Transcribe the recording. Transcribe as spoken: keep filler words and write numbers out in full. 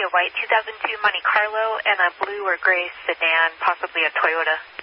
a white two thousand two Monte Carlo and a blue or gray sedan, possibly a Toyota.